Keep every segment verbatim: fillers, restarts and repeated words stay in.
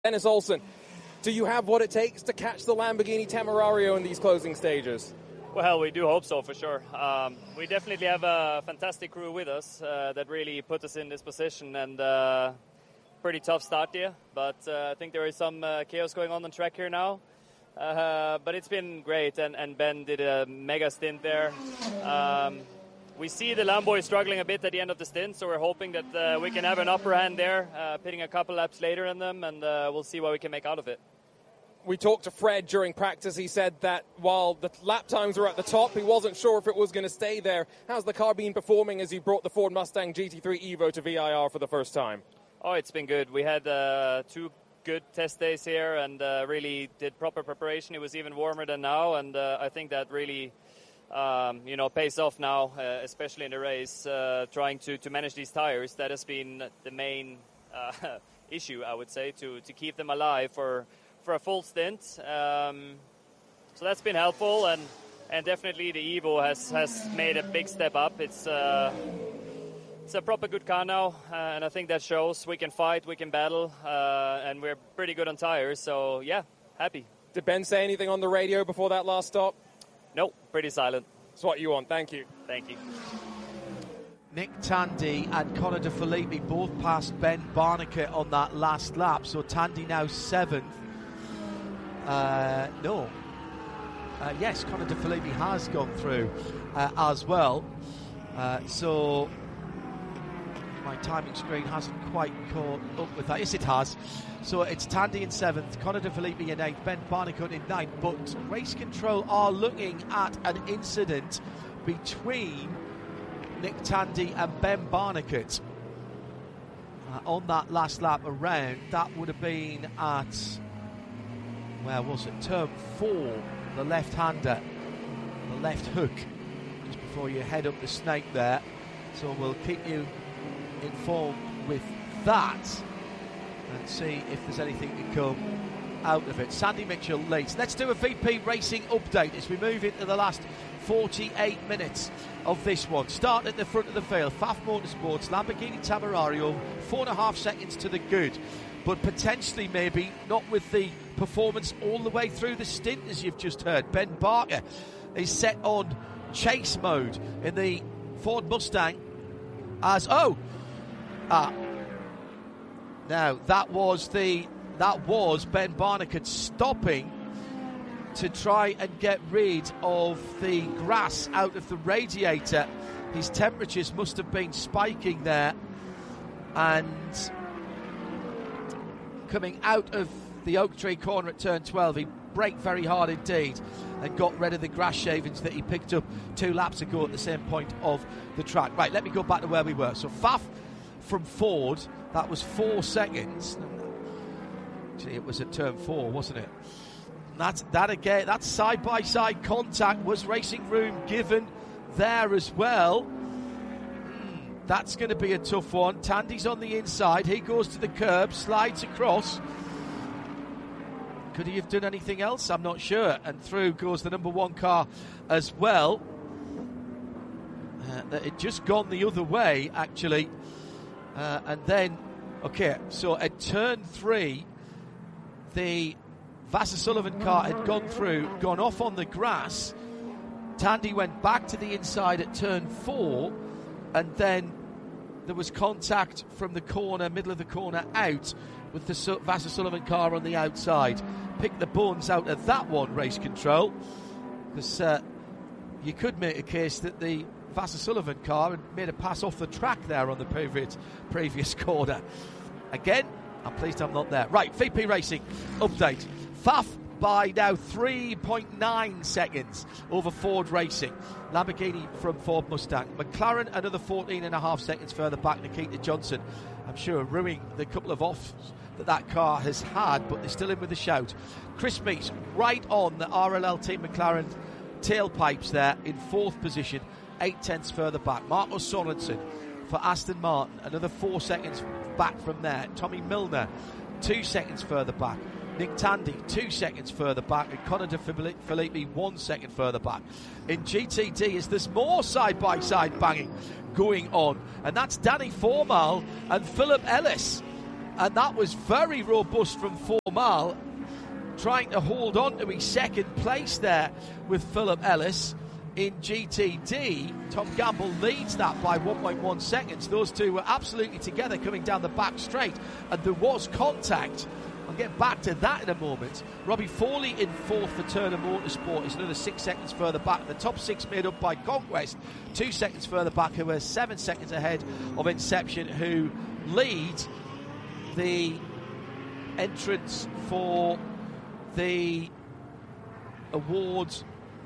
Dennis Olsen, do you have what it takes to catch the Lamborghini Temerario in these closing stages? Well, we do hope so, for sure. Um, we definitely have a fantastic crew with us uh, that really put us in this position, and uh, pretty tough start there. But uh, I think there is some uh, chaos going on on track here now. Uh, but it's been great, and, and Ben did a mega stint there. Um, we see the Lambo is struggling a bit at the end of the stint, so we're hoping that uh, we can have an upper hand there, uh, pitting a couple laps later than them, and uh, we'll see what we can make out of it. We talked to Fred during practice. He said that while the lap times were at the top, he wasn't sure if it was going to stay there. How's the car been performing as you brought the Ford Mustang G T three Evo to V I R for the first time? Oh, it's been good. We had uh, two good test days here and uh, really did proper preparation. It was even warmer than now, and uh, I think that really um, you know, pays off now, uh, especially in the race, uh, trying to, to manage these tires. That has been the main uh, issue, I would say, to, to keep them alive for for a full stint. Um, so that's been helpful, and, and definitely the Evo has, has made a big step up. It's uh, it's a proper good car now, uh, and I think that shows. We can fight, we can battle, uh, and we're pretty good on tires, so yeah, happy. Did Ben say anything on the radio before that last stop? No, pretty silent. That's what you want. Thank you. Thank you. Nick Tandy and Connor De Filippi both passed Ben Barnicat on that last lap, so Tandy now seventh. Uh, no. Uh, yes, Connor De Filippi has gone through uh, as well. Uh, so my timing screen hasn't quite caught up with that. Yes, it has. So it's Tandy in seventh, Connor De Filippi in eighth, Ben Barnicat in ninth. But Race Control are looking at an incident between Nick Tandy and Ben Barnicat uh, on that last lap around. That would have been at, where was it? Turn four, the left-hander, the left hook, just before you head up the snake there. So we'll keep you informed with that and see if there's anything to come out of it. Sandy Mitchell leads. Let's do a V P Racing update as we move into the last forty-eight minutes of this one. Start at the front of the field. F A F Motorsports, Lamborghini Temerario, four and a half seconds to the good, but potentially maybe not with the performance all the way through the stint, as you've just heard. Ben Barker is set on chase mode in the Ford Mustang as, oh, ah, now that was the, that was Ben Barnicat stopping to try and get rid of the grass out of the radiator. His temperatures must have been spiking there, and coming out of the Oak Tree corner at turn twelve, he braked very hard indeed and got rid of the grass shavings that he picked up two laps ago at the same point of the track. Right, let me go back to where we were. So F A F from Ford, that was four seconds. Actually, it was at turn four, wasn't it? That's that again. That side-by-side contact. Was racing room given there as well? Mm, that's going to be a tough one. Tandy's on the inside. He goes to the curb, slides across. Could he have done anything else? I'm not sure. And through goes the number one car as well. Uh, it just gone the other way, actually. Uh, and then, okay, so at turn three, the Vasser Sullivan car had gone through, gone off on the grass. Tandy went back to the inside at turn four, and then there was contact from the corner, middle of the corner, out with the Su- Vasser Sullivan car on the outside. Pick the bones out of that one, Race Control, because uh, you could make a case that the Vasser Sullivan car had made a pass off the track there on the previous, previous corner. Again, I'm pleased I'm not there. Right, V P Racing update. F A F by now three point nine seconds over Ford Racing. Lamborghini from Ford Mustang. McLaren another fourteen and a half seconds further back. Nikita Johnson, I'm sure, ruining the couple of offs that that car has had, but they're still in with a shout. Chris Meeks right on the R L L Team McLaren tailpipes there in fourth position, eight tenths further back. Marco Sorensen for Aston Martin, another four seconds back from there. Tommy Milner, two seconds further back. Nick Tandy, two seconds further back, and Connor De Filippi, one second further back. In G T D, is there's more side-by-side banging going on, and that's Danny Formal and Philip Ellis and that was very robust from Formal, trying to hold on to his second place there with Philip Ellis. In G T D, Tom Gamble leads that by one point one seconds. Those two were absolutely together coming down the back straight, and there was contact. I'll get back to that in a moment. Robbie Foley in fourth for Turner Motorsport is another six seconds further back. The top six made up by Conquest, two seconds further back, who are seven seconds ahead of Inception, who lead the entrance for the awards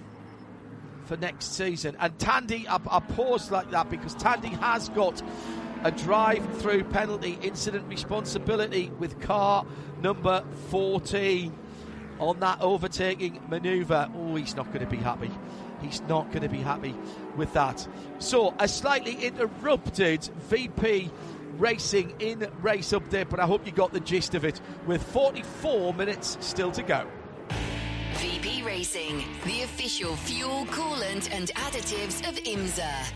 for next season. And Tandy, I, I paused like that because Tandy has got a drive-through penalty incident responsibility with car number fourteen on that overtaking manoeuvre. Oh, he's not going to be happy. He's not going to be happy with that. So, a slightly interrupted V P Racing in race update, but I hope you got the gist of it with forty-four minutes still to go. V P Racing, the official fuel, coolant and additives of IMSA.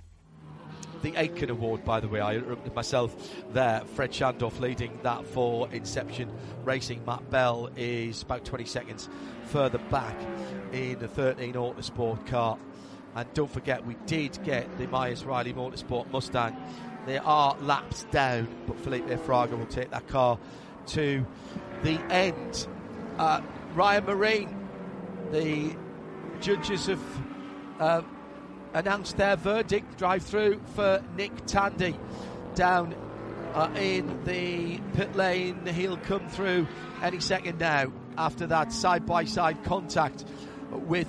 The Aitken Award, by the way, I interrupted myself there. Fred Shandorf leading that for Inception Racing. Matt Bell is about twenty seconds further back in the thirteen Autosport car. And don't forget, we did get the Myers Riley Motorsport Mustang. They are laps down, but Felipe Fraga will take that car to the end. Uh, Ryan Marine, the judges have uh, announced their verdict. Drive through for Nick Tandy down uh, in the pit lane. He'll come through any second now after that side-by-side contact with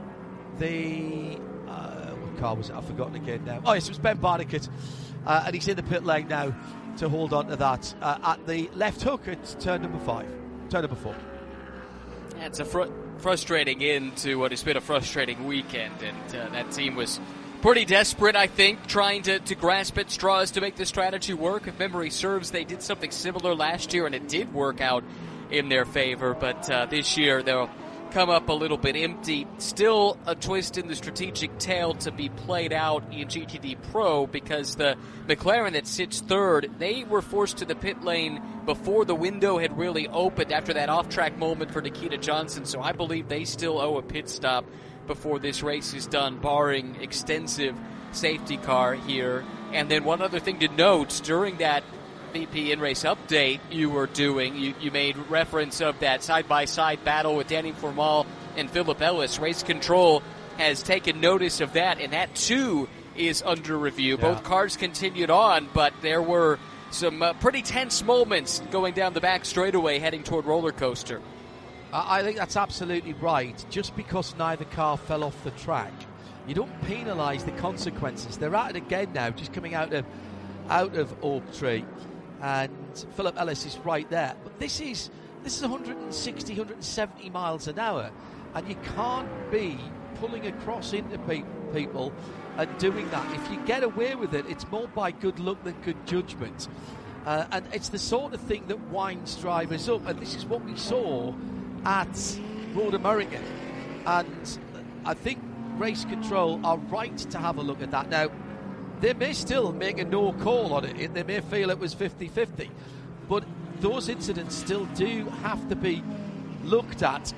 the uh, what car was it? I've forgotten again now. Oh yes, it was Ben Barnicat, uh, and he's in the pit lane now to hold on to that uh, at the left hook at turn number five, turn number four. It's a fr- frustrating end to what has been a frustrating weekend, and uh, that team was pretty desperate, I think, trying to, to grasp at straws to make the strategy work. If memory serves, they did something similar last year, and it did work out in their favor, but uh, this year they'll come up a little bit empty. Still a twist in the strategic tale to be played out in G T D Pro, because the McLaren that sits third, they were forced to the pit lane before the window had really opened after that off-track moment for Nikita Johnson, so I believe they still owe a pit stop before this race is done, barring extensive safety car here. And then one other thing to note, during that V P in-race update you were doing, you, you made reference of that side-by-side battle with Danny Formal and Philip Ellis. Race Control has taken notice of that, and that too is under review. Yeah. Both cars continued on, but there were some uh, pretty tense moments going down the back straightaway heading toward Roller Coaster. I think that's absolutely right. Just because neither car fell off the track, you don't penalise the consequences. They're at it again now, just coming out of out of Oak Tree, and Philip Ellis is right there. But this is this is one sixty, one seventy miles an hour, and you can't be pulling across into pe- people and doing that. If you get away with it, it's more by good luck than good judgment. Uh, and it's the sort of thing that winds drivers up, and this is what we saw at Road America. And I think Race Control are right to have a look at that. Now, they may still make a no call on it. They may feel it was fifty-fifty. But those incidents still do have to be looked at.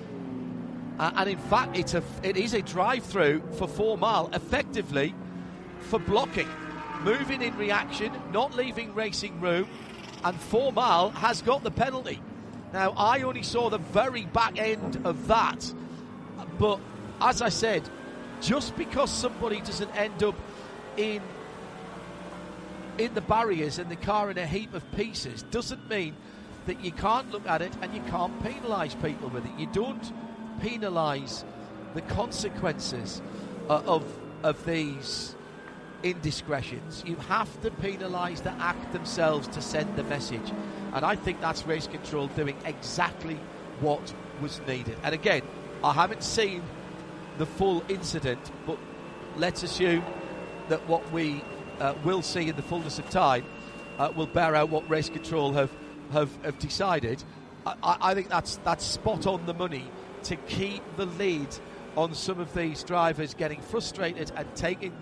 Uh, and in fact, it's a, it is a drive-through for Formal, effectively for blocking. Moving in reaction, not leaving racing room, and Formal has got the penalty. Now, I only saw the very back end of that, but as I said, just because somebody doesn't end up in in the barriers and the car in a heap of pieces doesn't mean that you can't look at it and you can't penalise people with it. You don't penalise the consequences uh, of of these indiscretions. You have to penalise the act themselves to send the message, and I think that's Race Control doing exactly what was needed. And again, I haven't seen the full incident, but let's assume that what we uh, will see in the fullness of time uh, will bear out what Race Control have have, have decided. I, I think that's that's spot on the money to keep the lead on some of these drivers getting frustrated and taking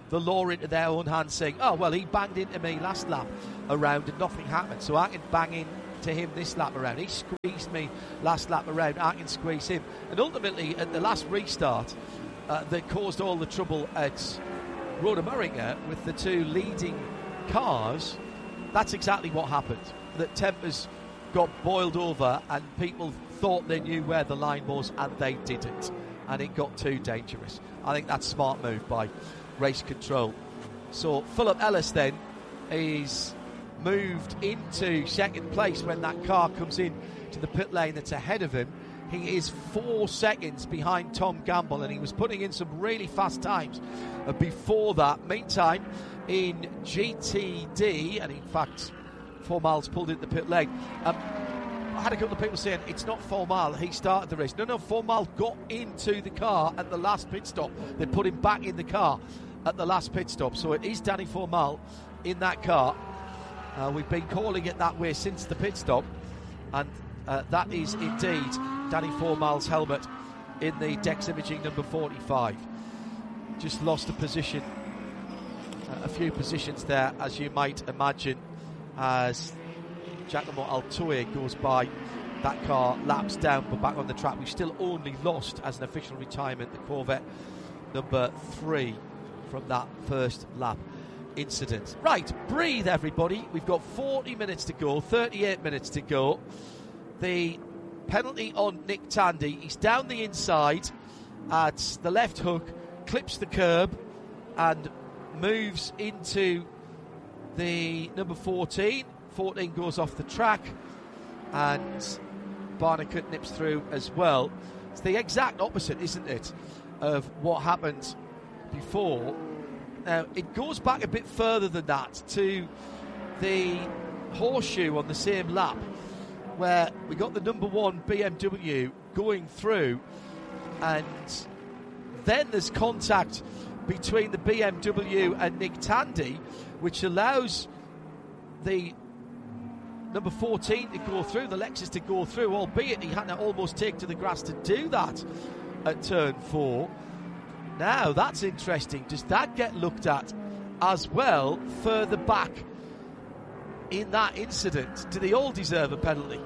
the law into their own hands, saying, oh, well, he banged into me last lap around and nothing happened, so I can bang into him this lap around. He squeezed me last lap around, I can squeeze him. And ultimately, at the last restart uh, that caused all the trouble at Road America with the two leading cars, that's exactly what happened. That tempers got boiled over and people thought they knew where the line was and they didn't, and it got too dangerous. I think that's a smart move by race control. So Philip Ellis then is moved into second place when that car comes in to the pit lane that's ahead of him. He is four seconds behind Tom Gamble, and he was putting in some really fast times before that. Meantime, in G T D, and in fact four miles pulled into the pit lane, um, I had a couple of people saying it's not four mile, he started the race. No, no, four mile got into the car at the last pit stop. They put him back in the car at the last pit stop. So it is Danny four mile in that car. Uh, we've been calling it that way since the pit stop, and uh, that is indeed Danny four mile's helmet in the Dex Imaging number forty-five. Just lost a position, uh, a few positions there, as you might imagine, as Giacomo Altoe goes by. That car laps down but back on the track. We've still only lost as an official retirement the Corvette number three from that first lap incident. Right, breathe everybody. We've got forty minutes to go, thirty-eight minutes to go. The penalty on Nick Tandy. He's down the inside at the left hook, clips the curb and moves into the number fourteen. fourteen goes off the track and Barnicoat nips through as well. It's the exact opposite, isn't it, of what happened before. Now, it goes back a bit further than that to the horseshoe on the same lap, where we got the number one B M W going through, and then there's contact between the B M W and Nick Tandy, which allows the number fourteen to go through, the Lexus to go through, albeit he had to almost take to the grass to do that at turn four. Now, that's interesting. Does that get looked at as well further back in that incident? Do they all deserve a penalty?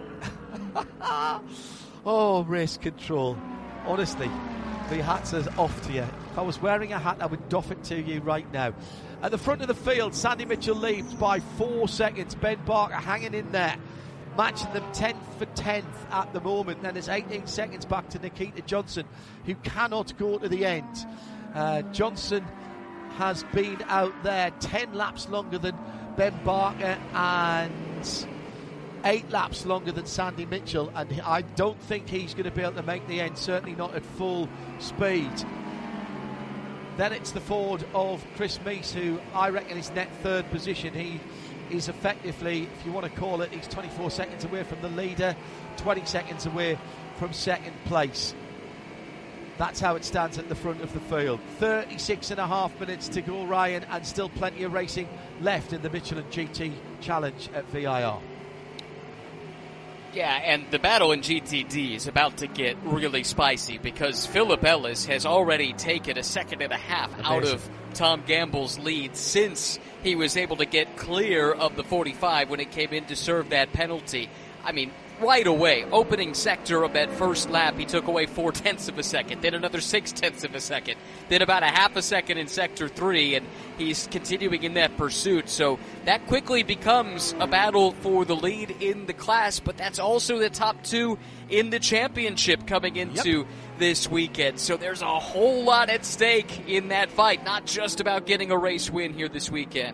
Oh, race control. Honestly, the hats are off to you. If I was wearing a hat, I would doff it to you right now. At the front of the field, Sandy Mitchell leads by four seconds. Ben Barker hanging in there, matching them tenth for tenth at the moment. Then there's eighteen seconds back to Nikita Johnson, who cannot go to the end. Uh, Johnson has been out there ten laps longer than Ben Barker and eight laps longer than Sandy Mitchell, and I don't think he's going to be able to make the end, certainly not at full speed. Then it's the Ford of Chris Meese, who I reckon is net third position. He is effectively, if you want to call it, he's twenty-four seconds away from the leader, twenty seconds away from second place. That's how it stands at the front of the field. thirty-six and a half minutes to go, Ryan, and still plenty of racing left in the Michelin G T Challenge at V I R. Yeah, and the battle in G T D is about to get really spicy because Philip Ellis has already taken a second and a half Amazing. out of Tom Gamble's lead since he was able to get clear of the forty-five when it came in to serve that penalty. I mean, right away, opening sector of that first lap, he took away four-tenths of a second, then another six-tenths of a second, then about a half a second in sector three, and he's continuing in that pursuit. So that quickly becomes a battle for the lead in the class, but that's also the top two in the championship coming into yep. this weekend. So there's a whole lot at stake in that fight, not just about getting a race win here this weekend.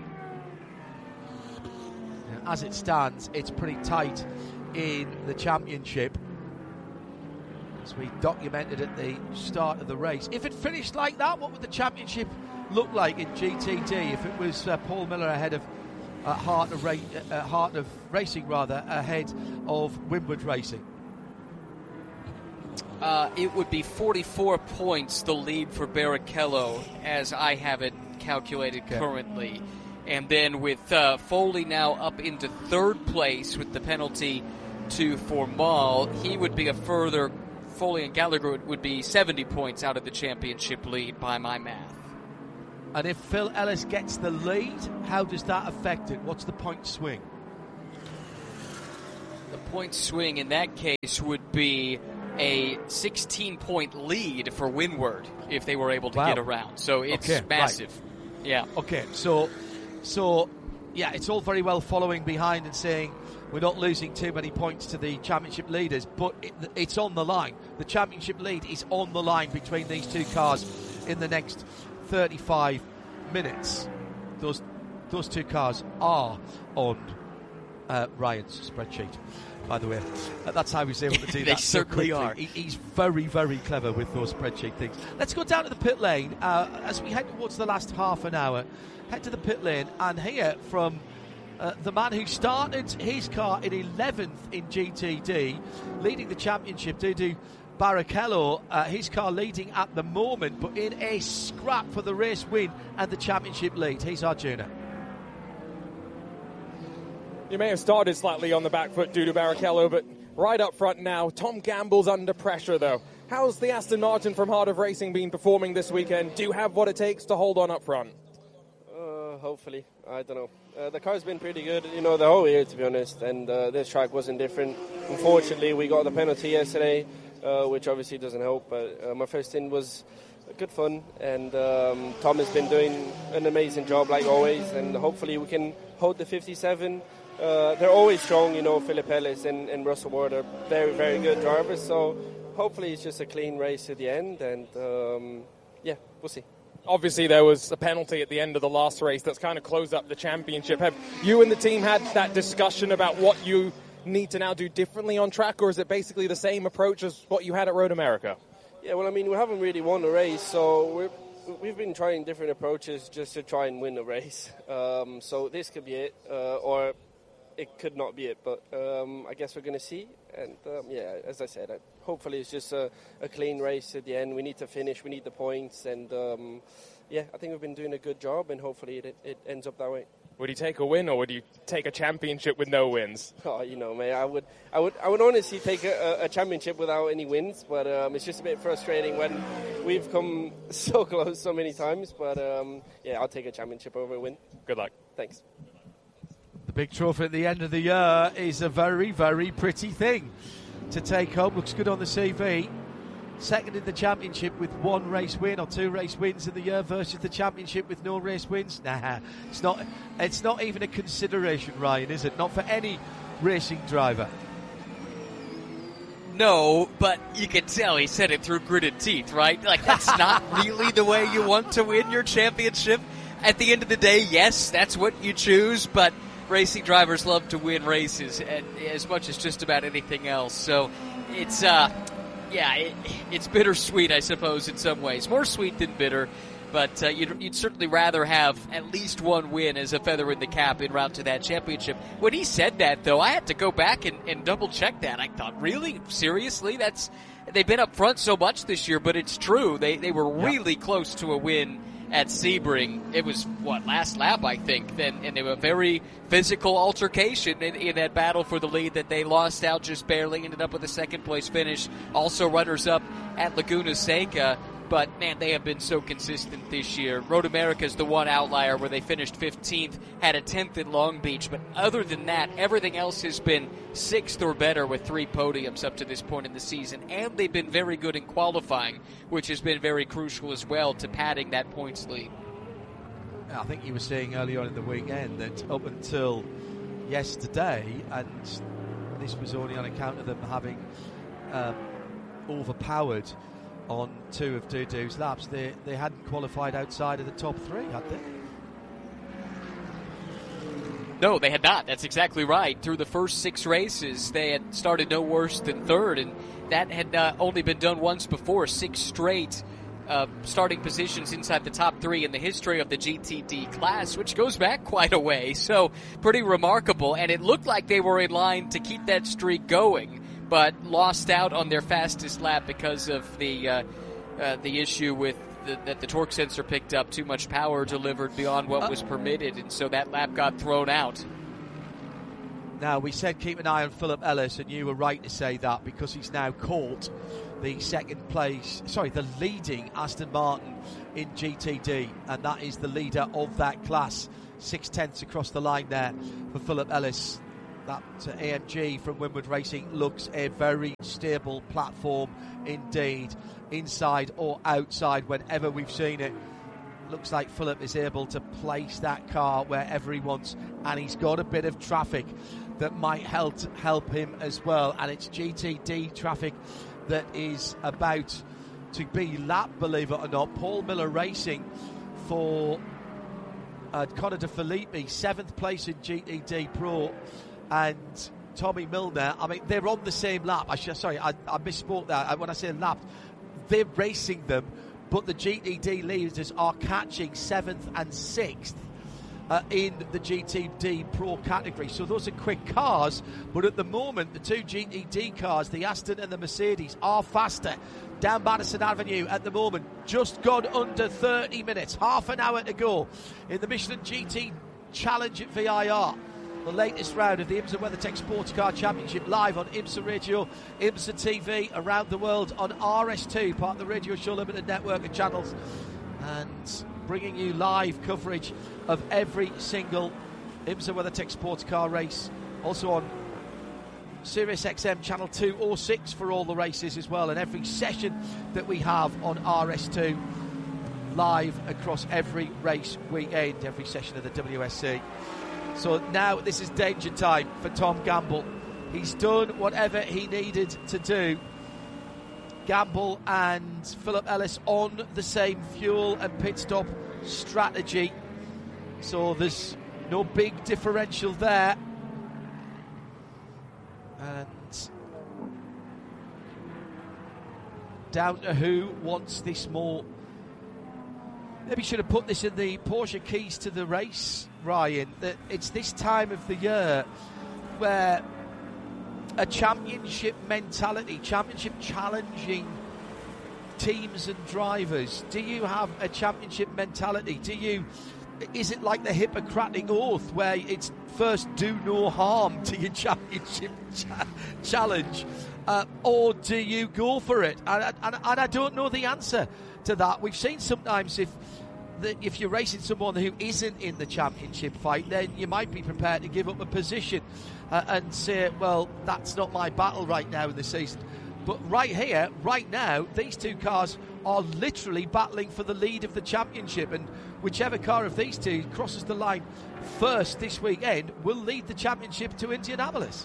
As it stands, it's pretty tight in the championship, as we documented at the start of the race. If it finished like that, what would the championship look like in G T D if it was uh, Paul Miller ahead of uh, Heart of Ra- uh, Heart of Racing rather ahead of Winwood Racing? Uh, it would be forty-four points the lead for Barrichello, as I have it calculated okay. currently. And then with uh, Foley now up into third place with the penalty to Formal, he would be a further, Foley and Gallagher would, would be seventy points out of the championship lead by my math. And if Phil Ellis gets the lead, how does that affect it? What's the point swing? The point swing in that case would be a sixteen-point lead for Windward if they were able to Wow. get around. So it's Okay, massive. Right. Yeah. Okay, so, so, yeah, it's all very well following behind and saying we're not losing too many points to the championship leaders, but it, it's on the line. The championship lead is on the line between these two cars in the next thirty-five minutes. Those those two cars are on uh, Ryan's spreadsheet, by the way. Uh, that's how he's able to do They that so certainly quickly. are. He, he's very, very clever with those spreadsheet things. Let's go down to the pit lane uh, as we head towards the last half an hour. Head to the pit lane and hear from uh, the man who started his car in eleventh in G T D, leading the championship, Dudu Barrichello, uh, his car leading at the moment, but in a scrap for the race win and the championship lead. Here's Arjuna. You may have started slightly on the back foot, Dudu Barrichello, but right up front now, Tom Gamble's under pressure, though. How's the Aston Martin from Heart of Racing been performing this weekend? Do you have what it takes to hold on up front? Uh, hopefully. I don't know. Uh, the car's been pretty good, you know, the whole year, to be honest, and uh, this track wasn't different. Unfortunately, we got the penalty yesterday, uh, which obviously doesn't help, but uh, my first in was good fun, and um, Tom has been doing an amazing job, like always, and hopefully we can hold the fifty-seven. Uh, they're always strong, you know, Philip Ellis and, and Russell Ward are very, very good drivers, so hopefully it's just a clean race at the end, and um, yeah, we'll see. Obviously, there was a penalty at the end of the last race that's kind of closed up the championship. Have you and the team had that discussion about what you need to now do differently on track, or is it basically the same approach as what you had at Road America? Yeah, well, I mean, we haven't really won a race, so we're, we've been trying different approaches just to try and win a race. Um, so this could be it, uh, or it could not be it, but um, I guess we're going to see. And um, yeah, as I said, I, hopefully it's just a, a clean race at the end. We need to finish, we need the points, and um, yeah, I think we've been doing a good job, and hopefully it, it ends up that way. Would you take a win, or would you take a championship with no wins? Oh, you know, man, I would, I would, I would honestly take a, a championship without any wins, but um, it's just a bit frustrating when we've come so close so many times. But um, yeah, I'll take a championship over a win. Good luck. Thanks. The big trophy at the end of the year is a very, very pretty thing to take home. Looks good on the C V. Second in the championship with one race win or two race wins in the year versus the championship with no race wins. Nah, it's not. It's not even a consideration, Ryan, is it? Not for any racing driver. No, but you can tell he said it through gritted teeth, right? Like, that's not really the way you want to win your championship. At the end of the day, yes, that's what you choose, but racing drivers love to win races as much as just about anything else. So it's, uh, yeah, it, it's bittersweet, I suppose, in some ways. More sweet than bitter, but uh, you'd, you'd certainly rather have at least one win as a feather in the cap en route to that championship. When he said that, though, I had to go back and, and double-check that. I thought, really? Seriously? That's they've been up front so much this year, but it's true. They, they were really yep. close to a win at Sebring. It was, what, last lap, I think, then, and they were a very physical altercation in, in that battle for the lead that they lost out just barely, ended up with a second-place finish, also runners-up at Laguna Seca. But, man, they have been so consistent this year. Road America is the one outlier where they finished fifteenth, had a tenth in Long Beach. But other than that, everything else has been sixth or better with three podiums up to this point in the season. And they've been very good in qualifying, which has been very crucial as well to padding that points lead. I think you were saying early on in the weekend that up until yesterday, and this was only on account of them having um, overpowered on two of Dudu's laps, they they hadn't qualified outside of the top three, had they? No, they had not. That's exactly right. Through the first six races, they had started no worse than third, and that had uh, only been done once before. Six straight uh, starting positions inside the top three in the history of the G T D class, which goes back quite a way. So pretty remarkable, and it looked like they were in line to keep that streak going, but lost out on their fastest lap because of the uh, uh, the issue with the, that the torque sensor picked up too much power delivered beyond what was permitted, and so that lap got thrown out. Now, we said keep an eye on Philip Ellis, and you were right to say that, because he's now caught the second place, sorry, the leading Aston Martin in G T D, and that is the leader of that class. Six tenths across the line there for Philip Ellis. That uh, A M G from Winward Racing looks a very stable platform indeed, inside or outside, whenever we've seen it. Looks like Philip is able to place that car wherever he wants, and he's got a bit of traffic that might help help him as well, and it's G T D traffic that is about to be lapped, believe it or not. Paul Miller Racing for uh, Connor De Phillippi, seventh place in G T D Pro, and Tommy Milner. I mean, they're on the same lap. I should, sorry, I, I misspoke that. When I say lap, they're racing them, but the G T D leaders are catching seventh and sixth uh, in the G T D Pro category. So those are quick cars, but at the moment, the two G T D cars, the Aston and the Mercedes, are faster. Down Madison Avenue at the moment, just gone under thirty minutes, half an hour to go in the Michelin G T Challenge at V I R. The latest round of the IMSA WeatherTech Sports Car Championship, live on IMSA Radio, IMSA T V, around the world on R S two, part of the Radio Show Limited network of channels, and bringing you live coverage of every single IMSA WeatherTech Sports Car race. Also on Sirius X M channel two oh six for all the races as well, and every session that we have on R S two live across every race weekend, every session of the W S C. So now this is danger time for Tom Gamble. He's done whatever he needed to do. Gamble and Philip Ellis on the same fuel and pit stop strategy, so there's no big differential there. And down to who wants this more. Maybe should have put this in the Porsche keys to the race, Ryan, that it's this time of the year where a championship mentality, championship challenging teams and drivers, do you have a championship mentality? Do you, is it like the Hippocratic Oath where it's first do no harm to your championship cha- challenge, uh, or do you go for it? And, and, and I don't know the answer to that. We've seen sometimes if the, if you're racing someone who isn't in the championship fight, then you might be prepared to give up a position uh, and say, well, that's not my battle right now in the season. But right here, right now, these two cars are literally battling for the lead of the championship, and whichever car of these two crosses the line first this weekend will lead the championship to Indianapolis.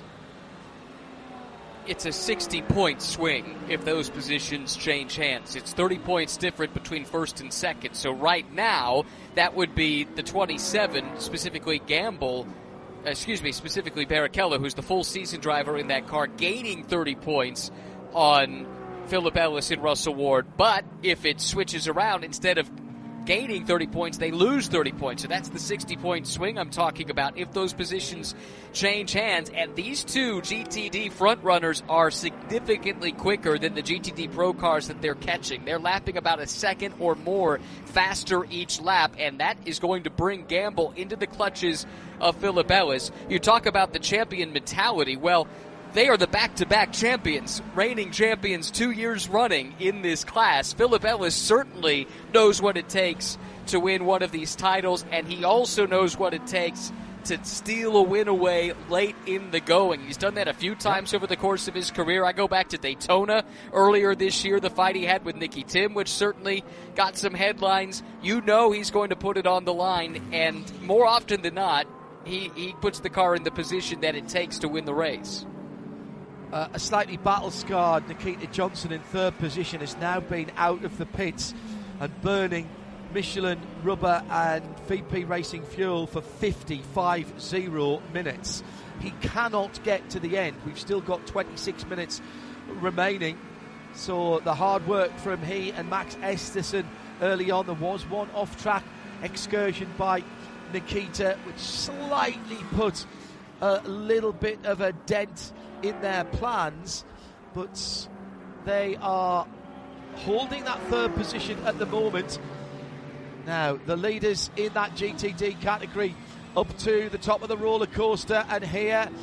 It's a sixty-point swing if those positions change hands. It's thirty points different between first and second. So right now, that would be the twenty-seven, specifically Gamble, excuse me, specifically Barrichello, who's the full season driver in that car, gaining thirty points on Philip Ellis and Russell Ward. But if it switches around, instead of gaining thirty points, they lose thirty points. So that's the sixty-point swing I'm talking about if those positions change hands. And these two G T D front runners are significantly quicker than the G T D Pro cars that they're catching. They're lapping about a second or more faster each lap, and that is going to bring Gamble into the clutches of Philip Ellis. You talk about the champion mentality. Well, they are the back-to-back champions, reigning champions two years running in this class. Philip Ellis certainly knows what it takes to win one of these titles, and he also knows what it takes to steal a win away late in the going. He's done that a few times over the course of his career. I go back to Daytona earlier this year, the fight he had with Nicky Tim, which certainly got some headlines. You know he's going to put it on the line, and more often than not, he, he puts the car in the position that it takes to win the race. Uh, a slightly battle-scarred Nikita Johnson in third position has now been out of the pits and burning Michelin rubber and V P Racing fuel for fifty-five minutes. He cannot get to the end. We've still got twenty-six minutes remaining. So the hard work from he and Max Esterson early on. There was one off-track excursion by Nikita, which slightly put a little bit of a dent in their plans, but they are holding that third position at the moment. Now, the leaders in that G T D category up to the top of the roller coaster, and here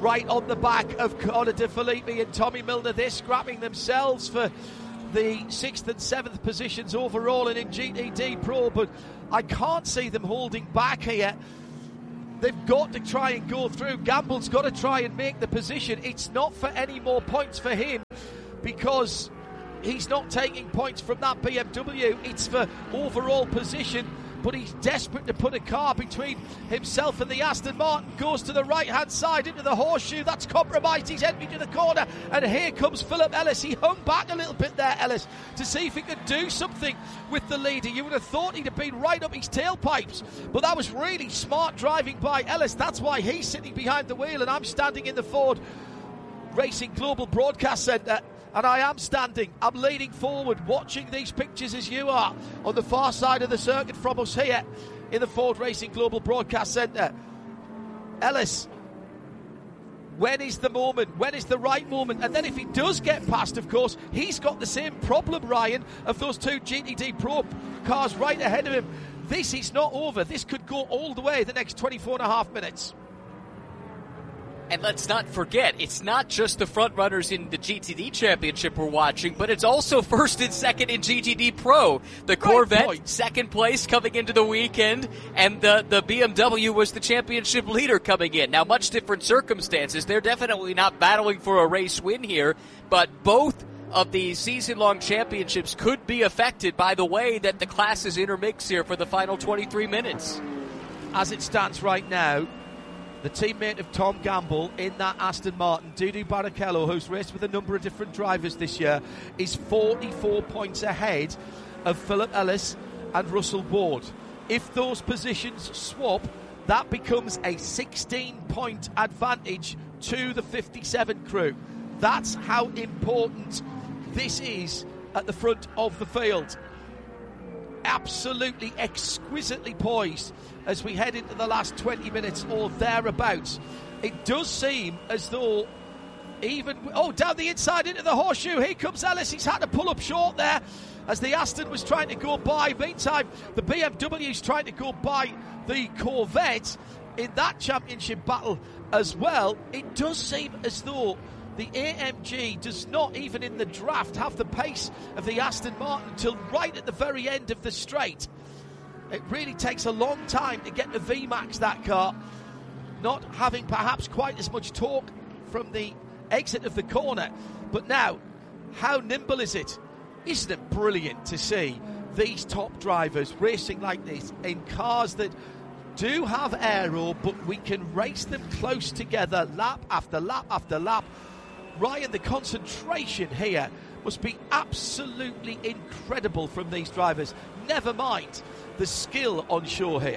right on the back of Connor De Phillippi and Tommy Milner. They're scrapping themselves for the sixth and seventh positions overall and in G T D Pro, but I can't see them holding back here. They've got to try and go through. Gamble's got to try and make the position. It's not for any more points for him because he's not taking points from that B M W. It's for overall position, but he's desperate to put a car between himself and the Aston Martin. Goes to the right-hand side into the horseshoe. That's compromised. He's entering to the corner, and here comes Philip Ellis. He hung back a little bit there, Ellis, to see if he could do something with the leader. You would have thought he'd have been right up his tailpipes, but that was really smart driving by Ellis. That's why he's sitting behind the wheel, and I'm standing in the Ford Racing Global Broadcast Centre. And I am standing, I'm leaning forward, watching these pictures as you are on the far side of the circuit from us here in the Ford Racing Global Broadcast Centre. Ellis, when is the moment? When is the right moment? And then if he does get past, of course, he's got the same problem, Ryan, of those two G T D Pro cars right ahead of him. This is not over. This could go all the way the next twenty-four and a half minutes. And let's not forget, it's not just the front runners in the G T D Championship we're watching, but it's also first and second in G T D Pro. The Corvette, right, second place coming into the weekend, and the, the B M W was the championship leader coming in. Now, much different circumstances. They're definitely not battling for a race win here, but both of the season-long championships could be affected by the way that the classes intermix here for the final twenty-three minutes. As it stands right now, the teammate of Tom Gamble in that Aston Martin, Dudu Barrichello, who's raced with a number of different drivers this year, is forty-four points ahead of Philip Ellis and Russell Ward. If those positions swap, that becomes a sixteen-point advantage to the fifty-seven crew. That's how important this is at the front of the field. Absolutely exquisitely poised as we head into the last twenty minutes or thereabouts. It does seem as though even... Oh, down the inside into the horseshoe. Here comes Ellis. He's had to pull up short there as the Aston was trying to go by. Meantime, the B M W's trying to go by the Corvette in that championship battle as well. It does seem as though the A M G does not, even in the draft, have the pace of the Aston Martin until right at the very end of the straight. It really takes a long time to get the V MAX, that car, not having perhaps quite as much torque from the exit of the corner. But now, how nimble is it? Isn't it brilliant to see these top drivers racing like this in cars that do have aero, but we can race them close together lap after lap after lap. Ryan, the concentration here must be absolutely incredible from these drivers. Never mind the skill on shore here.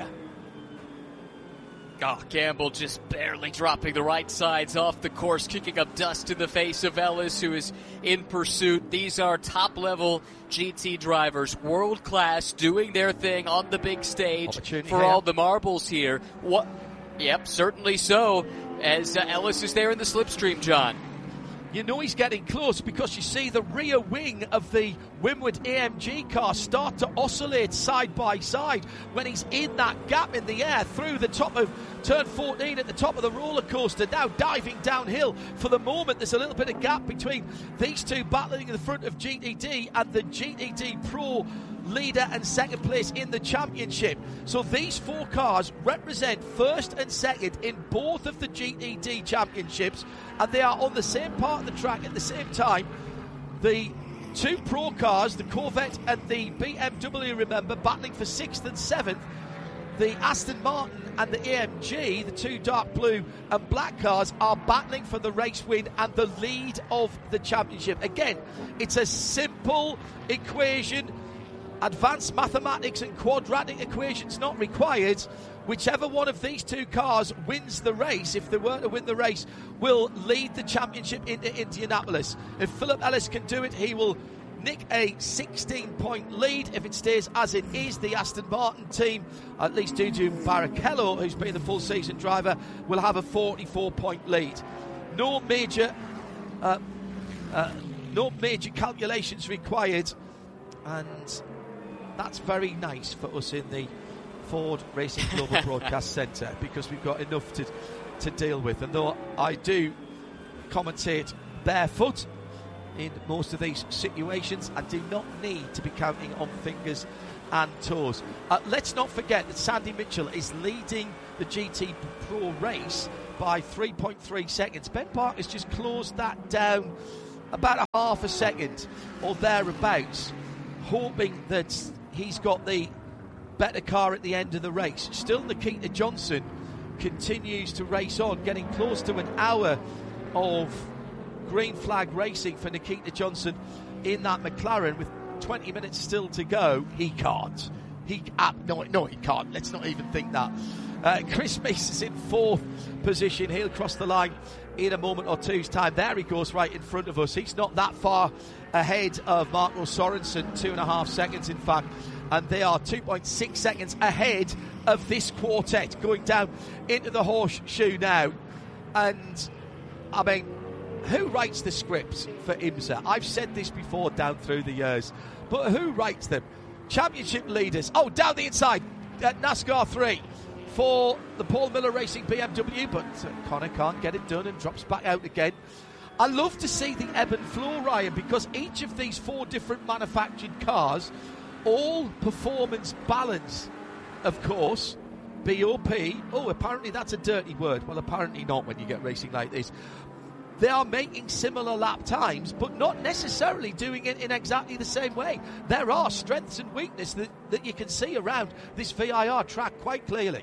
Oh, Gamble just barely dropping the right sides off the course, kicking up dust in the face of Ellis, who is in pursuit. These are top-level G T drivers, world-class, doing their thing on the big stage for all the marbles here. What? Yep, certainly so, as uh, Ellis is there in the slipstream, John. You know he's getting close because you see the rear wing of the Winward A M G car start to oscillate side by side when he's in that gap in the air through the top of turn fourteen at the top of the roller coaster, now diving downhill. For the moment, there's a little bit of gap between these two battling in the front of G T D and the G T D Pro leader and second place in the championship. So these four cars represent first and second in both of the G T D championships, and they are on the same part of the track at the same time. The two pro cars, the Corvette and the B M W, remember, battling for sixth and seventh. The Aston Martin and the A M G, the two dark blue and black cars, are battling for the race win and the lead of the championship. Again, it's a simple equation. Advanced mathematics and quadratic equations not required. Whichever one of these two cars wins the race, if they were to win the race, will lead the championship into Indianapolis. If Philip Ellis can do it, he will nick a sixteen-point lead. If it stays as it is, the Aston Martin team, at least Dudu Barrichello, who's been the full season driver, will have a forty-four-point lead. No major, uh, uh, no major calculations required, and that's very nice for us in the Ford Racing Global Broadcast Centre, because we've got enough to to deal with. And though I do commentate barefoot in most of these situations, I do not need to be counting on fingers and toes. Uh, let's not forget that Sandy Mitchell is leading the G T Pro race by three point three seconds. Ben Barker's just closed that down about a half a second or thereabouts, hoping that he's got the better car at the end of the race. Still, Nikita Johnson continues to race on, getting close to an hour of green flag racing for Nikita Johnson in that McLaren with twenty minutes still to go. He can't. He uh, no, no, he can't. Let's not even think that. Uh, Chris Meese is in fourth position. He'll cross the line in a moment or two's time. There he goes, right in front of us. He's not that far ahead of Marco Sorensen, two and a half seconds in fact, and they are two point six seconds ahead of this quartet going down into the horseshoe now. And I mean, who writes the scripts for IMSA? I've said this before down through the years, but who writes them? Championship leaders. Oh, down the inside at NASCAR three for the Paul Miller Racing B M W, but uh, Connor can't get it done and drops back out again. I love to see the ebb and flow, Ryan, because each of these four different manufactured cars, all performance balance, of course, B O P. Oh, apparently that's a dirty word. Well, apparently not when you get racing like this. They are making similar lap times, but not necessarily doing it in exactly the same way. There are strengths and weaknesses that, that you can see around this V I R track quite clearly.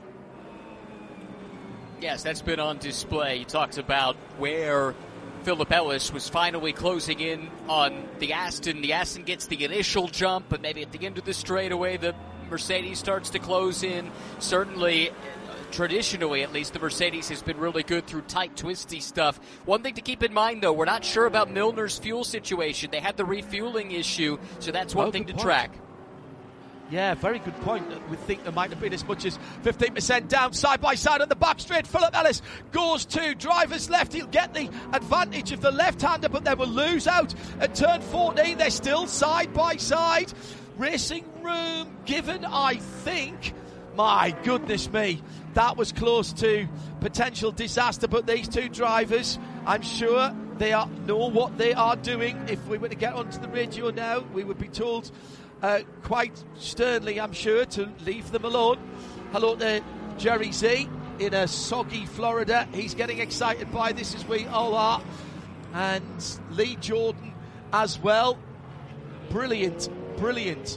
Yes, that's been on display. He talks about where Philip Ellis was finally closing in on the Aston. The Aston gets the initial jump, but maybe at the end of the straightaway, the Mercedes starts to close in. Certainly, traditionally at least, the Mercedes has been really good through tight, twisty stuff. One thing to keep in mind, though, we're not sure about Milner's fuel situation. They had the refueling issue, so that's one oh, thing to point. track. Yeah, very good point. We think there might have been as much as fifteen percent down side by side on the back straight. Philip Ellis goes to driver's left. He'll get the advantage of the left-hander, but they will lose out at turn fourteen. They're still side by side. Racing room given, I think. My goodness me, that was close to potential disaster, but these two drivers, I'm sure they are know what they are doing. If we were to get onto the radio now, we would be told uh, quite sternly, I'm sure, to leave them alone. Hello to Jerry Z in a soggy Florida. He's getting excited by this, as we all are. And Lee Jordan as well. Brilliant, brilliant.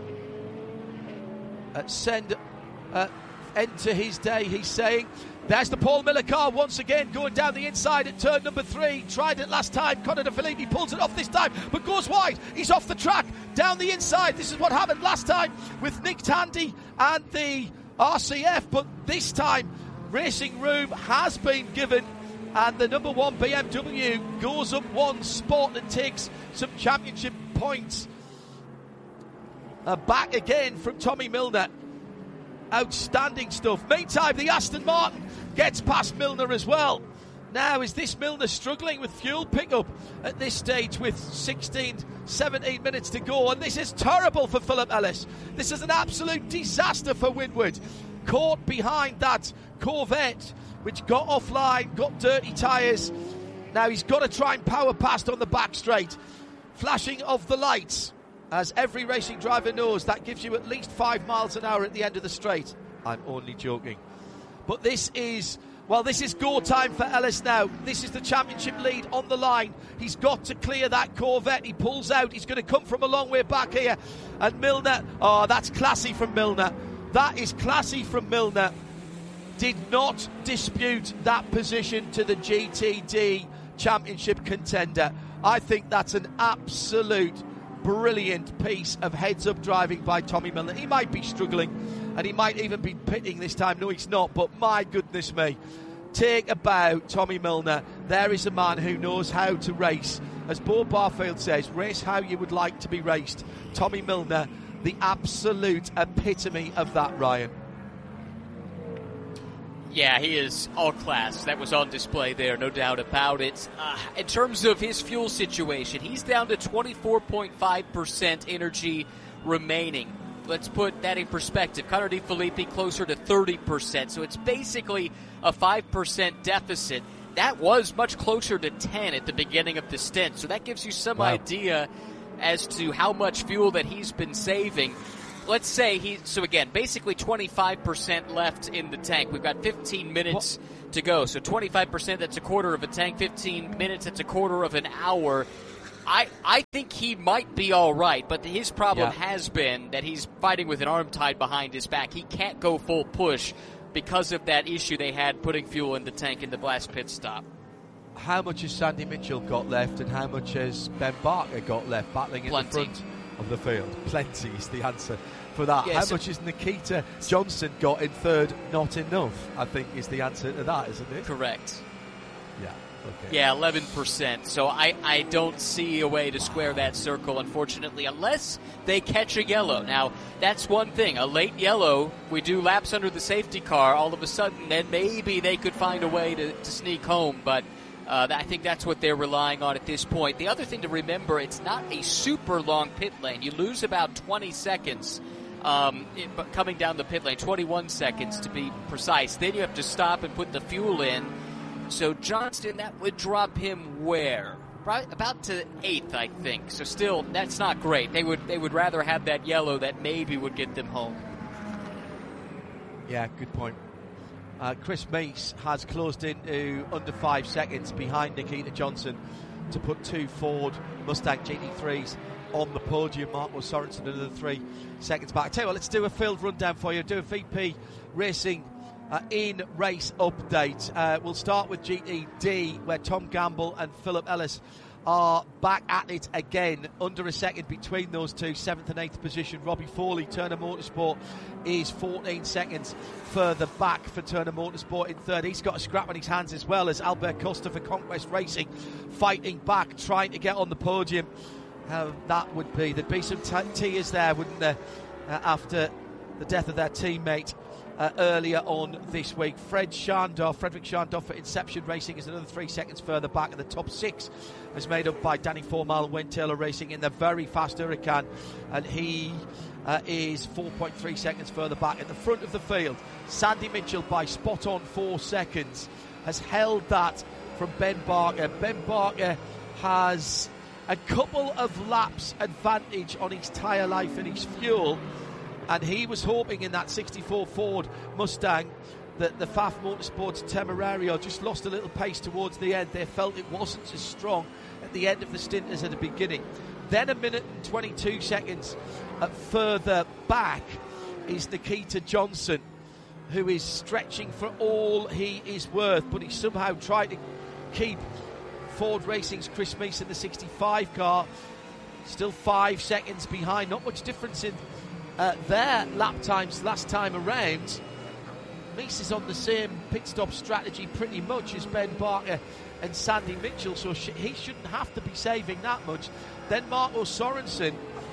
Uh, send uh, end to his day, he's saying. There's the Paul Miller car once again going down the inside at turn number three. Tried it last time. Connor De Filippi pulls it off this time, but goes wide. He's off the track down the inside. This is what happened last time with Nick Tandy and the R C F, but this time Racing Room has been given, and the number one B M W goes up one spot and takes some championship points. Uh, back again from Tommy Milner. Outstanding stuff. Meantime, the Aston Martin gets past Milner as well. Now, is this Milner struggling with fuel pickup at this stage with sixteen, seventeen minutes to go? And this is terrible for Philip Ellis. This is an absolute disaster for Winward. Caught behind that Corvette, which got offline, got dirty tyres. Now he's got to try and power past on the back straight. Flashing of the lights. As every racing driver knows, that gives you at least five miles an hour at the end of the straight. I'm only joking. But this is, well, this is go time for Ellis now. This is the championship lead on the line. He's got to clear that Corvette. He pulls out. He's going to come from a long way back here. And Milner, oh, that's classy from Milner. That is classy from Milner. Did not dispute that position to the G T D championship contender. I think that's an absolute brilliant piece of heads-up driving by Tommy Milner. He might be struggling, and he might even be pitting this time. No, he's not, but my goodness me. Take a bow, Tommy Milner. There is a man who knows how to race. As Bo Barfield says, race how you would like to be raced. Tommy Milner, the absolute epitome of that, Ryan. Yeah, he is all class. That was on display there, no doubt about it. Uh, in terms of his fuel situation, he's down to twenty-four point five percent energy remaining. let's put that in perspective. Connor De Phillippi closer to thirty percent, so it's basically a five percent deficit. That was much closer to ten at the beginning of the stint, so that gives you some wow. idea as to how much fuel that he's been saving. Let's say he, so again, basically twenty-five percent left in the tank. We've got fifteen minutes what? to go, so twenty-five percent, that's a quarter of a tank. fifteen minutes, that's a quarter of an hour. I, I think he might be all right, but his problem yeah. has been that he's fighting with an arm tied behind his back. He can't go full push because of that issue they had putting fuel in the tank in the last pit stop. How much has Sandy Mitchell got left, and how much has Ben Barker got left battling in Plenty. the front of the field? Plenty is the answer for that. Yeah, how so much has Nikita Johnson got in third? Not enough, I think, is the answer to that, isn't it? Correct. Yeah. Okay. Yeah, eleven percent. So I, I don't see a way to square that circle, unfortunately, unless they catch a yellow. Now, that's one thing. A late yellow, we do laps under the safety car, all of a sudden, then maybe they could find a way to, to sneak home. But uh, I think that's what they're relying on at this point. The other thing to remember, it's not a super long pit lane. You lose about twenty seconds um, it, coming down the pit lane, twenty-one seconds to be precise. Then you have to stop and put the fuel in. So Johnston, that would drop him where? Right about to eighth, I think. So still, that's not great. They would they would rather have that yellow that maybe would get them home. Yeah, good point. Uh, Chris Meese has closed into under five seconds behind Nikita Johnson to put two Ford Mustang G T threes on the podium. Marco Sorensen another three seconds back. I tell you what, let's do a field rundown for you. Do a V P Racing Uh, in race update. Uh, we'll start with G T D, where Tom Gamble and Philip Ellis are back at it again. Under a second between those two, seventh and eighth position. Robbie Foley, Turner Motorsport, is fourteen seconds further back for Turner Motorsport in third. He's got a scrap on his hands as well as Albert Costa for Conquest Racing, fighting back, trying to get on the podium. Uh, that would be, there'd be some t- tears there, wouldn't there, uh, after the death of their teammate Uh, earlier on this week. Fred Schandorf, Frederick Schandorf for Inception Racing is another three seconds further back, and the top six is made up by Danny Formal and Wayne Taylor Racing in the very fast Huracan, and he uh, is four point three seconds further back. At the front of the field, Sandy Mitchell by spot on four seconds has held that from Ben Barker. Ben Barker has a couple of laps advantage on his tyre life and his fuel, and he was hoping in that sixty-four Ford Mustang that the F A F Motorsports Temerario just lost a little pace towards the end. They felt it wasn't as strong at the end of the stint as at the beginning. Then a minute and twenty-two seconds uh, further back is Nikita Johnson, who is stretching for all he is worth, but he somehow tried to keep Ford Racing's Chris Meese in the sixty-five car. Still five seconds behind. Not much difference in Uh, their lap times last time around. Meese is on the same pit stop strategy pretty much as Ben Barker and Sandy Mitchell, so sh- he shouldn't have to be saving that much. Then Marco Sorensen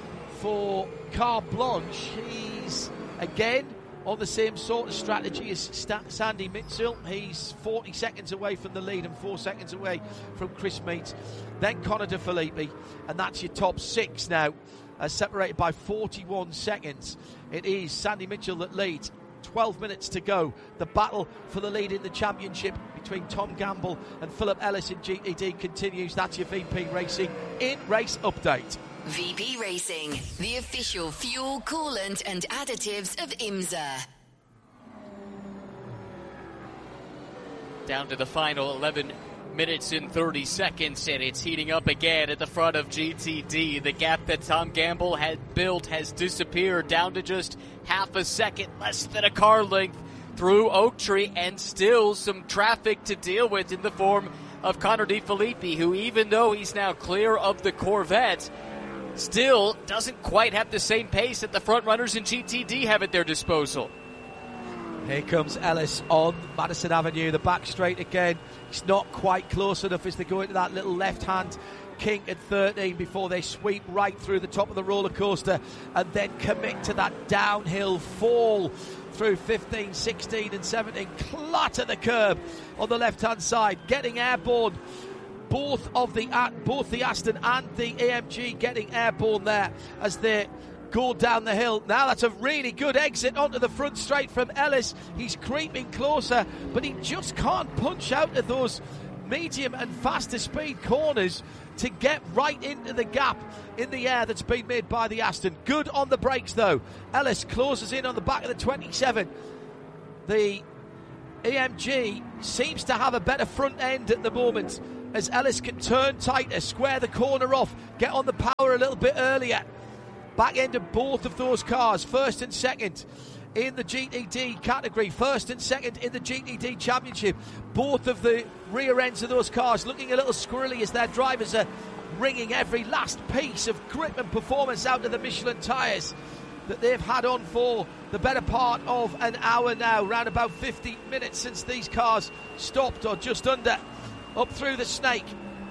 for Carte Blanche. He's again on the same sort of strategy as St- Sandy Mitchell. He's forty seconds away from the lead and four seconds away from Chris Meese. Then Connor De Phillippi, and that's your top six now. Uh, separated by forty-one seconds. It is Sandy Mitchell that leads. twelve minutes to go. The battle for the lead in the championship between Tom Gamble and Philip Ellis in G T D continues. That's your V P Racing in race update. V P Racing, the official fuel, coolant and additives of IMSA. Down to the final eleven minutes and thirty seconds, and it's heating up again at the front of G T D. The gap that Tom Gamble had built has disappeared down to just half a second, less than a car length through Oak Tree, and still some traffic to deal with in the form of Connor De Phillippi, who, even though he's now clear of the Corvette, still doesn't quite have the same pace that the front runners in G T D have at their disposal. Here comes Ellis on Madison Avenue, the back straight again. It's not quite close enough as they go into that little left-hand kink at thirteen before they sweep right through the top of the roller coaster and then commit to that downhill fall through fifteen, sixteen and seventeen. Clatter the curb on the left-hand side, getting airborne. Both of the both the Aston and the A M G getting airborne there as they go down the hill. Now that's a really good exit onto the front straight from Ellis. He's creeping closer, but he just can't punch out of those medium and faster speed corners to get right into the gap in the air that's been made by the Aston. Good on the brakes though. Ellis closes in on the back of the twenty-seven. The A M G seems to have a better front end at the moment as Ellis can turn tighter, square the corner off, get on the power a little bit earlier. Back end of both of those cars, first and second in the G T D category, first and second in the G T D Championship. Both of the rear ends of those cars looking a little squirrely as their drivers are wringing every last piece of grip and performance out of the Michelin tyres that they've had on for the better part of an hour now, around about fifty minutes since these cars stopped, or just under, up through the snake.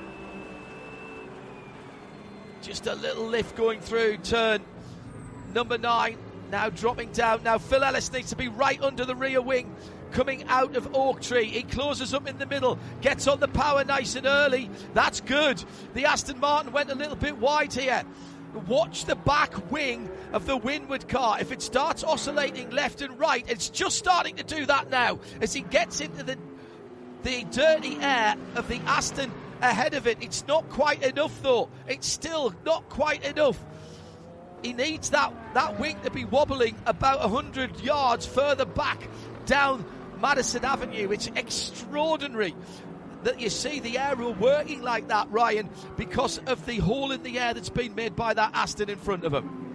Just a little lift going through turn number nine, now dropping down. Now Phil Ellis needs to be right under the rear wing coming out of Oak Tree. He closes up in the middle, gets on the power nice and early. That's good. The Aston Martin went a little bit wide here. Watch the back wing of the Winward car. If it starts oscillating left and right, it's just starting to do that now as he gets into the the dirty air of the Aston ahead of it. It's not quite enough though. It's still not quite enough. He needs that, that wing to be wobbling about one hundred yards further back down Madison Avenue. It's extraordinary that you see the aero working like that, Ryan, because of the hole in the air that's been made by that Aston in front of him.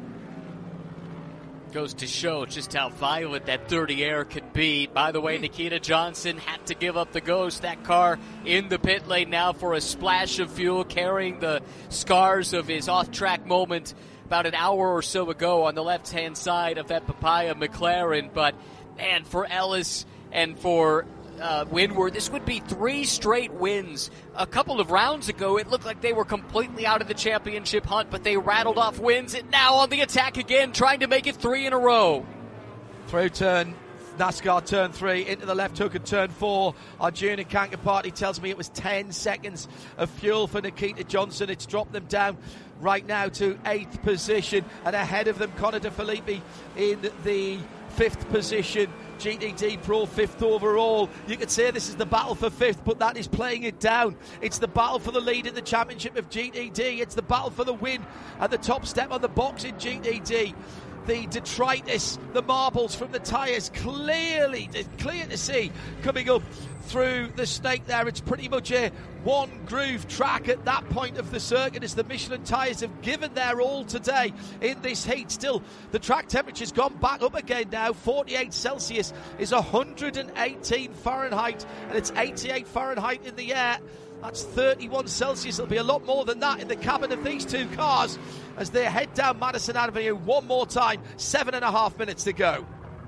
Goes to show just how violent that dirty air could be. By the way, Nikita Johnson had to give up the ghost. That car in the pit lane now for a splash of fuel, carrying the scars of his off-track moment about an hour or so ago on the left-hand side of that Papaya McLaren. But, man, for Ellis and for uh, Winward, this would be three straight wins. A couple of rounds ago, it looked like they were completely out of the championship hunt, but they rattled off wins. And now on the attack again, trying to make it three in a row. Through turn, NASCAR turn three, into the left hook at turn four. Arjuna Kankapati tells me it was ten seconds of fuel for Nikita Johnson. It's dropped them down right now to eighth position, and ahead of them Connor De Filippi in the fifth position. G T D Pro fifth overall. You could say this is the battle for fifth, but that is playing it down. It's the battle for the lead in the championship of G T D. It's the battle for the win at the top step on the box in G T D. The detritus, the marbles from the tyres, clearly clear to see coming up through the snake there. It's pretty much a one groove track at that point of the circuit as the Michelin tyres have given their all today in this heat. Still, the track temperature's gone back up again now. forty-eight Celsius is one hundred eighteen Fahrenheit, and it's eighty-eight Fahrenheit in the air. That's thirty-one Celsius. It'll be a lot more than that in the cabin of these two cars as they head down Madison Avenue one more time. Seven and a half minutes to go.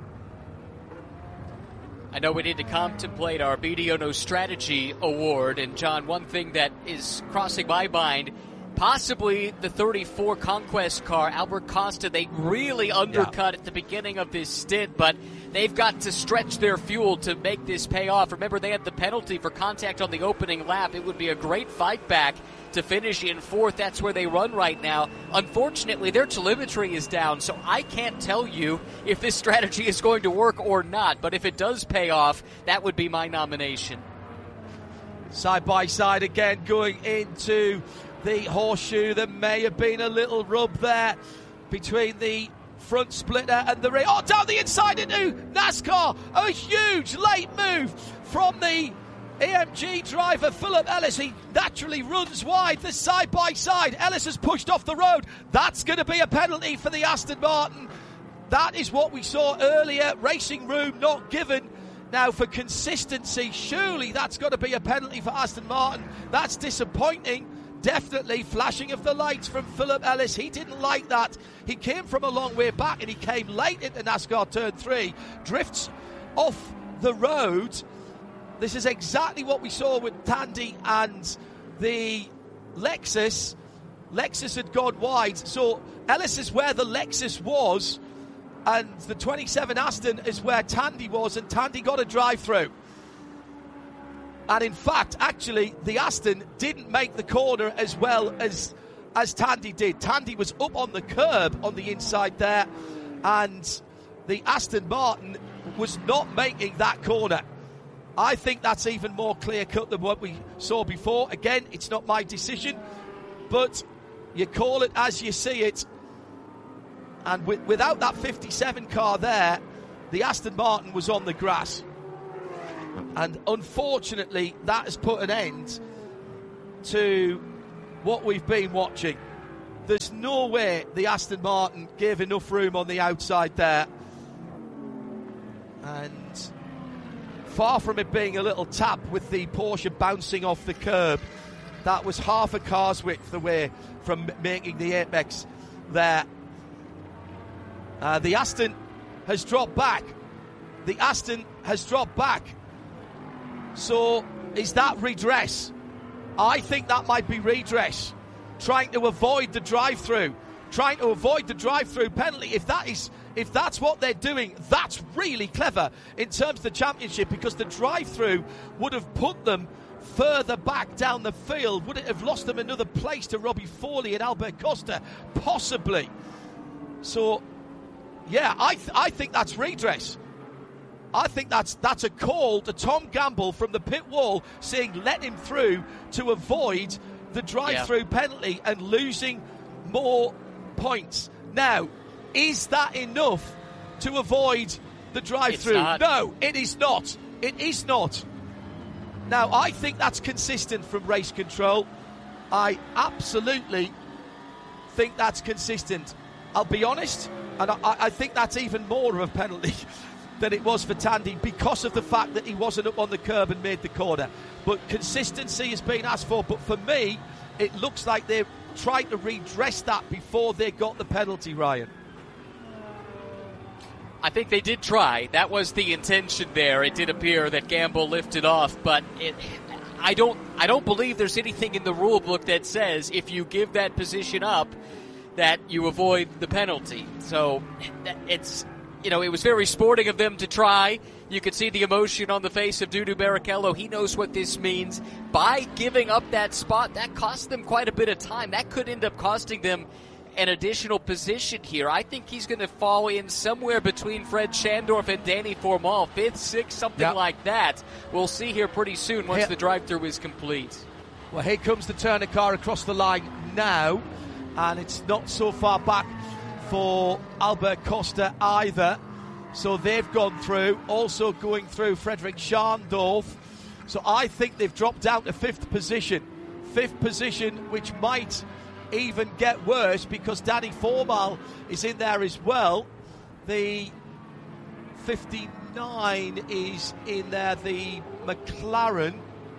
I know we need to contemplate our B D O No Strategy Award. And, John, one thing that is crossing my mind, possibly the thirty-four Conquest car, Albert Costa, they really undercut yeah. at the beginning of this stint, but they've got to stretch their fuel to make this pay off. Remember, they had the penalty for contact on the opening lap. It would be a great fight back to finish in fourth. That's where they run right now. Unfortunately, their telemetry is down, so I can't tell you if this strategy is going to work or not. But if it does pay off, that would be my nomination. Side by side again, going into the horseshoe. There may have been a little rub there between the front splitter and the rear. Oh, down the inside into NASCAR. A huge late move from the A M G driver Philip Ellis. He naturally runs wide the side by side. Ellis has pushed off the road. That's going to be a penalty for the Aston Martin. That is what we saw earlier. Racing room not given. Now for consistency, surely that's got to be a penalty for Aston Martin. That's disappointing. Definitely flashing of the lights from Philip Ellis. He didn't like that. He came from a long way back and he came late into NASCAR turn three. Drifts off the road. This is exactly what we saw with Tandy and the Lexus. Lexus had gone wide. So Ellis is where the Lexus was, and the twenty-seven Aston is where Tandy was, and Tandy got a drive-through. And in fact, actually, the Aston didn't make the corner as well as as Tandy did. Tandy was up on the curb on the inside there, and the Aston Martin was not making that corner. I think that's even more clear-cut than what we saw before. Again, it's not my decision, but you call it as you see it. And with, without that fifty-seven car there, the Aston Martin was on the grass. And unfortunately, that has put an end to what we've been watching. There's no way the Aston Martin gave enough room on the outside there. And far from it being a little tap with the Porsche bouncing off the curb, that was half a car's width away from making the apex there. Uh, the Aston has dropped back. The Aston has dropped back. So is that redress? I think that might be redress. Trying to avoid the drive-through. Trying to avoid the drive-through penalty. If that is, if that's what they're doing, that's really clever in terms of the championship, because the drive-through would have put them further back down the field. Would it have lost them another place to Robbie Foley and Albert Costa? Possibly. So, yeah, I th- I think that's redress. I think that's that's a call to Tom Gamble from the pit wall saying let him through to avoid the drive-through yeah. penalty and losing more points. Now, is that enough to avoid the drive-through? No, it is not. It is not. Now, I think that's consistent from race control. I absolutely think that's consistent. I'll be honest, and I, I think that's even more of a penalty than it was for Tandy because of the fact that he wasn't up on the curb and made the corner. But consistency has been asked for. But for me, it looks like they're trying to redress that before they got the penalty, Ryan. I think they did try. That was the intention there. It did appear that Gamble lifted off, but it, I don't I don't believe there's anything in the rule book that says if you give that position up that you avoid the penalty. So it's... You know, it was very sporting of them to try. You could see the emotion on the face of Dudu Barrichello. He knows what this means. By giving up that spot, that cost them quite a bit of time. That could end up costing them an additional position here. I think he's going to fall in somewhere between Fred Schandorf and Danny Formal. Fifth, sixth, something yep. like that. We'll see here pretty soon once here. the drive-through is complete. Well, here comes the Turner car across the line now. And it's not so far back for Albert Costa either. So they've gone through. Also going through Frederick Schandorf. So I think they've dropped down to fifth position. Fifth position, which might even get worse because Danny Formal is in there as well. The fifty-nine is in there, the McLaren.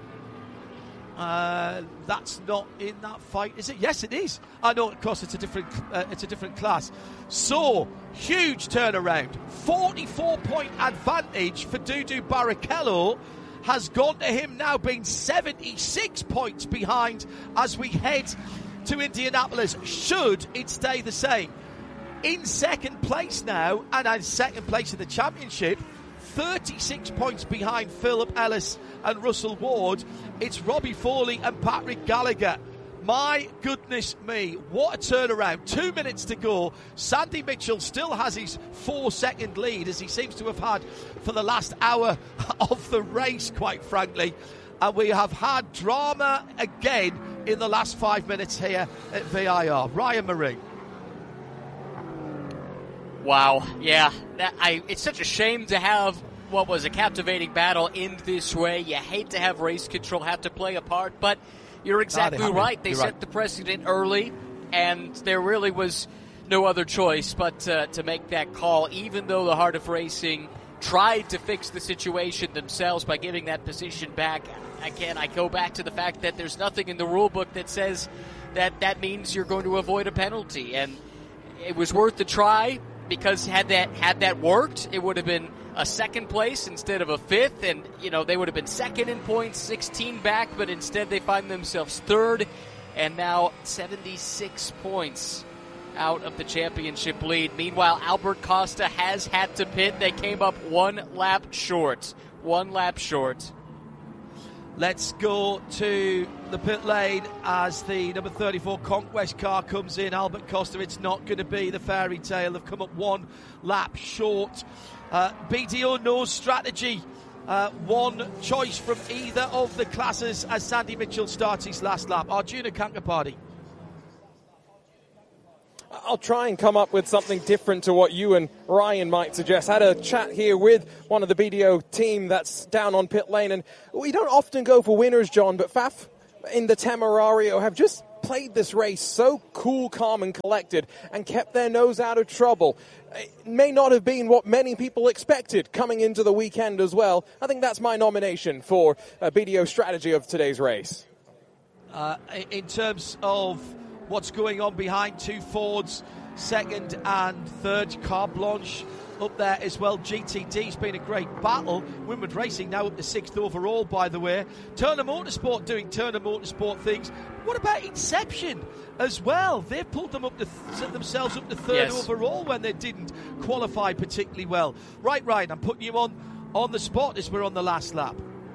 Uh, that's not in that fight, is it? Yes, it is. I know, of course, it's a different, uh, it's a different class. So huge turnaround, forty-four point advantage for Dudu Barrichello has gone to him now, being seventy-six points behind as we head to Indianapolis. Should it stay the same, in second place now, and in second place in the championship. thirty-six points behind Philip Ellis and Russell Ward. It's Robbie Foley and Patrick Gallagher. My goodness me, what a turnaround. Two minutes to go. Sandy Mitchell still has his four-second lead, as he seems to have had for the last hour of the race, quite frankly. And we have had drama again in the last five minutes here at V I R. Ryan Marine. Wow, yeah, that, I, it's such a shame to have what was a captivating battle end this way. You hate to have race control have to play a part, but you're exactly ah, they right. They you're set right. the precedent early, and there really was no other choice but uh, to make that call, even though the Heart of Racing tried to fix the situation themselves by giving that position back. Again, I go back to the fact that there's nothing in the rule book that says that that means you're going to avoid a penalty, and it was worth the try. Because had that had that worked, it would have been a second place instead of a fifth, and you know they would have been second in points, sixteen back. But instead, they find themselves third, and now seventy-six points out of the championship lead. Meanwhile, Albert Costa has had to pit. They came up one lap short, one lap short. Let's go to the pit lane as the number thirty-four Conquest car comes in. Albert Costa, it's not going to be the fairy tale. They've come up one lap short. Uh, B D O knows strategy. Uh, one choice from either of the classes as Sandy Mitchell starts his last lap. Arjuna Kankapati. I'll try and come up with something different to what you and Ryan might suggest. I had a chat here with one of the B D O team that's down on pit lane, and we don't often go for winners, John, but Faf in the Temerario have just played this race so cool, calm and collected and kept their nose out of trouble. It may not have been what many people expected coming into the weekend as well. I think that's my nomination for a B D O strategy of today's race. Uh, in terms of what's going on behind, two Fords, second and third, Carte Blanche up there as well. G T D's been a great battle. Winward Racing now up to sixth overall, by the way. Turner Motorsport doing Turner Motorsport things. What about Inception as well? They've pulled them up to th- themselves up to third yes. overall when they didn't qualify particularly well. Right, Ryan, I'm putting you on, on the spot as we're on the last lap.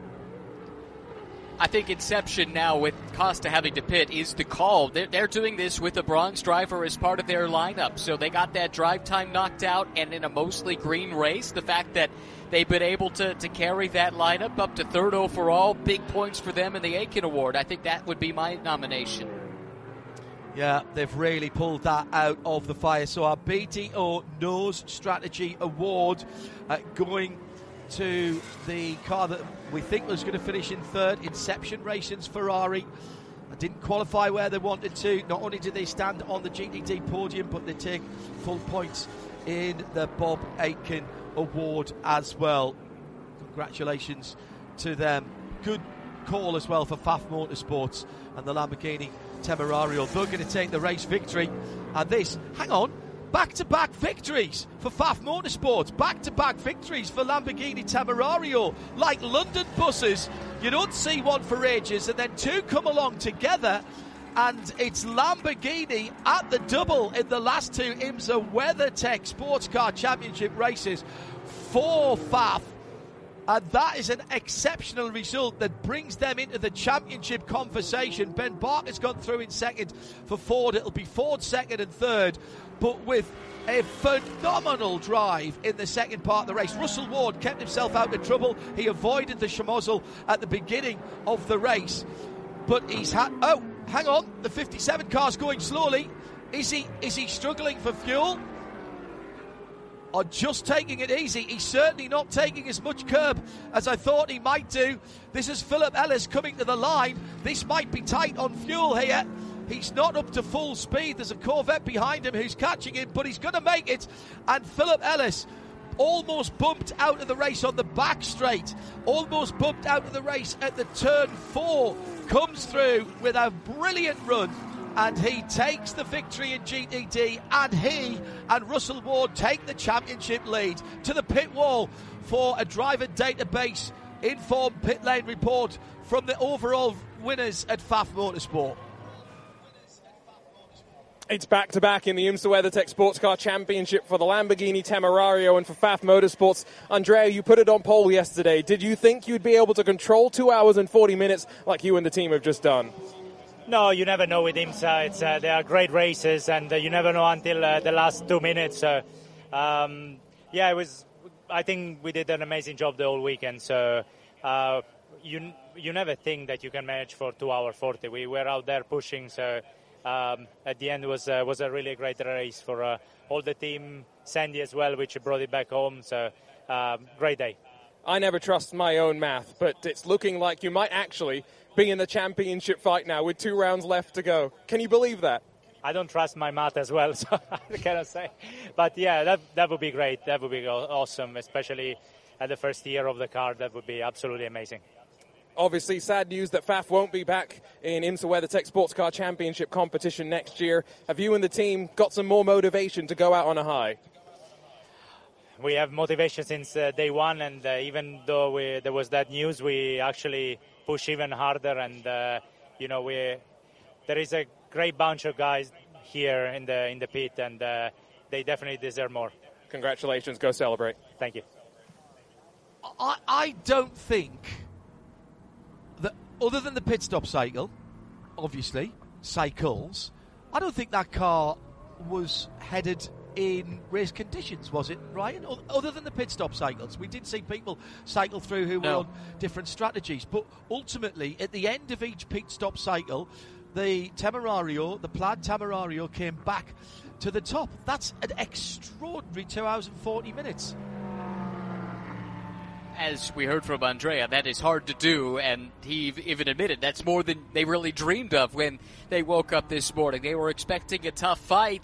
I think Inception now, with Costa having to pit, is the call. They're, they're doing this with a bronze driver as part of their lineup. So they got that drive time knocked out, and in a mostly green race, the fact that they've been able to, to carry that lineup up to third overall, big points for them in the Aiken Award. I think that would be my nomination. Yeah, they've really pulled that out of the fire. So our B D O Knows Strategy Award uh, going to the car that we think was going to finish in third, Inception Racing's Ferrari. Didn't qualify where they wanted to. Not only did they stand on the G T D podium, but they take full points in the Bob Aitken Award as well. Congratulations to them. Good call as well for F A F Motorsports and the Lamborghini Temerario. They're going to take the race victory. And this, hang on, back-to-back victories for F A F Motorsports, back-to-back victories for Lamborghini Temerario. Like London buses, you don't see one for ages, and then two come along together, and it's Lamborghini at the double in the last two IMSA WeatherTech Sports Car Championship races for F A F. And that is an exceptional result that brings them into the championship conversation. Ben Barker's gone through in second for Ford. It'll be Ford second and third, but with a phenomenal drive in the second part of the race. Russell Ward kept himself out of trouble. He avoided the Schmozzle at the beginning of the race, but he's had... Oh, hang on, the fifty-seven car's going slowly. Is he, is he struggling for fuel? Or just taking it easy? He's certainly not taking as much curb as I thought he might do. This is Philip Ellis coming to the line. This might be tight on fuel here. He's not up to full speed. There's a Corvette behind him who's catching him, but he's going to make it. And Philip Ellis almost bumped out of the race on the back straight. Almost bumped out of the race at the turn four. Comes through with a brilliant run, and he takes the victory in G T D, and he and Russell Ward take the championship lead. To the pit wall for a driver database informed pit lane report from the overall winners at F A F Motorsport. It's back-to-back in the IMSA WeatherTech Sports Car Championship for the Lamborghini Temerario and for F A F Motorsports. Andrea, you put it on pole yesterday. Did you think you'd be able to control two hours and forty minutes like you and the team have just done? No, you never know with IMSA. It's, uh, they are great races, and uh, you never know until uh, the last two minutes. So, um, yeah, it was. I think we did an amazing job the whole weekend. So, uh, you you never think that you can manage for two hours forty. We were out there pushing. So, um, at the end it was uh, was a really great race for uh, all the team, Sandy as well, which brought it back home. So, um, great day. I never trust my own math, but it's looking like you might actually be in the championship fight now with two rounds left to go. Can you believe that? I don't trust my math as well, so I cannot say. But yeah, that that would be great. That would be awesome, especially at the first year of the car. That would be absolutely amazing. Obviously, sad news that F A F won't be back in IMSA WeatherTech Sports Car Championship competition next year. Have you and the team got some more motivation to go out on a high? We have motivation since uh, day one, and uh, even though we, there was that news, we actually push even harder. And uh, you know, we there is a great bunch of guys here in the in the pit, and uh, they definitely deserve more. Congratulations! Go celebrate. Thank you. I, I don't think that other than the pit stop cycle, obviously, cycles, I don't think that car was headed in race conditions, was it, Ryan? O- other than the pit stop cycles. We did see people cycle through who No. were on different strategies, but ultimately, at the end of each pit stop cycle, the Temerario, the Plaid Temerario, came back to the top. That's an extraordinary two hours and forty minutes. As we heard from Andrea, that is hard to do, and he even admitted that's more than they really dreamed of when they woke up this morning. They were expecting a tough fight,